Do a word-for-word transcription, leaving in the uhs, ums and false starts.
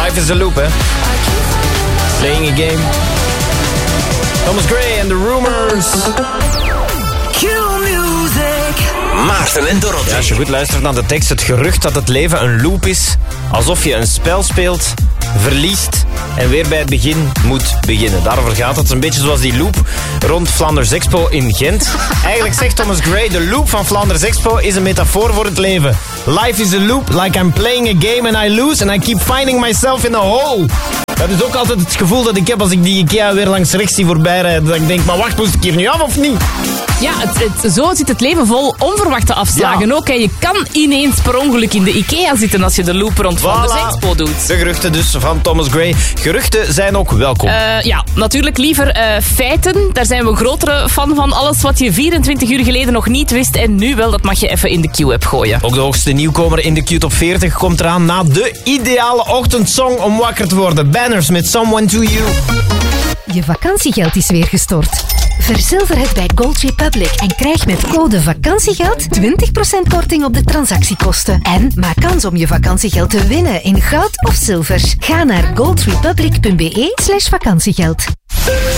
Life is a loop, hè. Playing a game. Thomas Gray and the Rumors. Maarten en Dorothee. Ja, als je goed luistert naar de tekst, het gerucht dat het leven een loop is, alsof je een spel speelt, verliest en weer bij het begin moet beginnen. Daarover gaat het. Een beetje zoals die loop rond Flanders Expo in Gent. Eigenlijk zegt Thomas Gray, de loop van Flanders Expo is een metafoor voor het leven. Life is a loop, like I'm playing a game and I lose and I keep finding myself in a hole. Dat is ook altijd het gevoel dat ik heb als ik die IKEA weer langs rechts zie voorbij rijden. Dat ik denk, maar wacht, moest ik hier nu af of niet? Ja, het, het, zo zit het leven vol onverwachte afslagen ja. ook. Hè. Je kan ineens per ongeluk in de IKEA zitten als je de loop rond van voilà. de Expo doet. De geruchten dus van Thomas Gray. Geruchten zijn ook welkom. Uh, ja, natuurlijk liever uh, feiten. Daar zijn we grotere fan van. Alles wat je vierentwintig uur geleden nog niet wist en nu wel, dat mag je even in de Q-app gooien. Ook de hoogste nieuwkomer in de Q-top veertig komt eraan na de ideale ochtendsong om wakker te worden. Banners met Someone to You. Je vakantiegeld is weer gestort. Verzilver het bij Gold Republic en krijg met code vakantiegeld twintig procent korting op de transactiekosten. En maak kans om je vakantiegeld te winnen in goud of zilver. Ga naar goldrepublic punt be slash vakantiegeld.